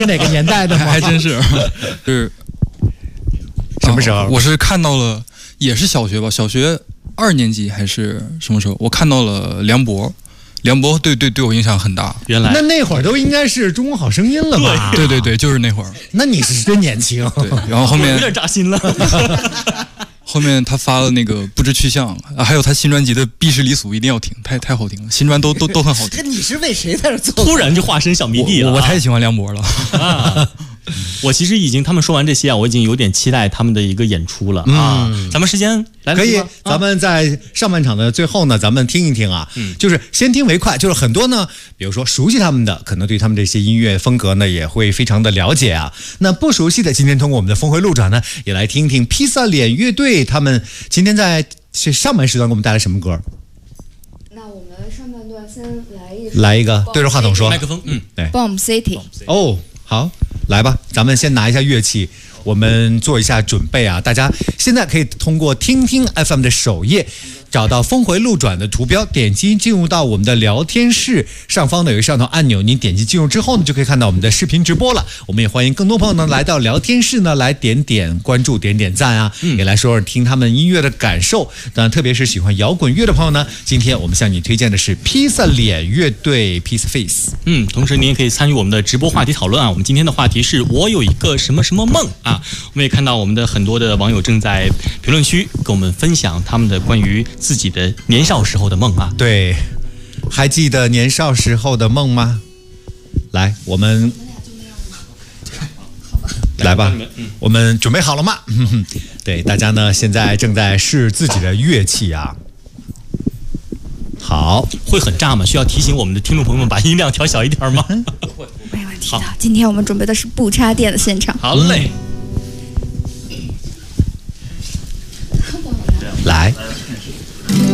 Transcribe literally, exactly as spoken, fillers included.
哪个年代的吗？ 还真是，是什么时候、 啊？我是看到了，也是小学吧，小学二年级还是什么时候？我看到了梁博。梁博对对对我影响很大， 原来那那会儿都应该是《中国好声音》了吧？ 对对对，就是那会儿。 那你是真年轻。 对，然后后面有点扎心了。 后面他发了那个不知去向啊，还有他新专辑的《避世离俗》一定要听，太太好听了，新专都都都很好听。 你是为谁在这做？ 突然就化身小迷弟了、啊我，我太喜欢梁博了。 啊我其实已经，他们说完这些啊，我已经有点期待他们的一个演出了、嗯、啊。咱们时间来可以、 啊， 咱们在上半场的最后呢，咱们听一听啊，嗯、就是先听为快，就是很多呢，比如说熟悉他们的，可能对他们这些音乐风格呢也会非常的了解啊。那不熟悉的，今天通过我们的峰回路转呢，也来听听披萨脸乐队他们今天在上半时段给我们带来什么歌。 那我们上半段先来一来一个，对着话筒说， 麦克风，嗯， 对 ，Bomb City。 哦，好，来吧，咱们先拿一下乐器，我们做一下准备啊。大家现在可以通过听听 F M 的首页，找到峰回路转的图标，点击进入到我们的聊天室，上方呢有一个摄像头按钮，您点击进入之后呢，就可以看到我们的视频直播了。我们也欢迎更多朋友呢来到聊天室呢，来点点关注、点点赞啊，嗯、也来说说听他们音乐的感受。当然，特别是喜欢摇滚乐的朋友呢，今天我们向你推荐的是披萨脸乐队 Pizza Face。 嗯，同时您也可以参与我们的直播话题讨论啊。我们今天的话题是我有一个什么什么梦啊。我们也看到我们的很多的网友正在评论区跟我们分享他们的关于自己的年少时候的梦啊。 对，还记得年少时候的梦吗？来，我们来吧，我们准备好了吗？对，大家呢现在正在试自己的乐器啊。好， 会很炸吗？需要提醒我们的听众朋友们把音量调小一点吗？ 不会，没问题的。今天我们准备的是不插电的现场。 好嘞， 来。